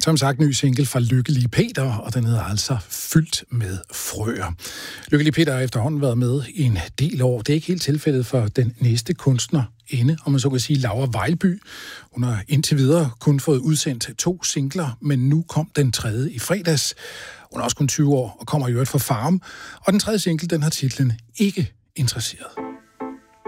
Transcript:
Som sagt, ny single fra Lykkelige Peter, og den hedder altså Fyldt med frøer. Lykkelige Peter har efterhånden været med i en del år. Det er ikke helt tilfældet for den næste kunstner inde, om man så kan sige Laura Vejlby. Hun har indtil videre kun fået udsendt 2 singler, men nu kom den tredje i fredags. Hun er også kun 20 år og kommer i øvrigt fra Farum. Og den tredje single, den har titlen Ikke interesseret.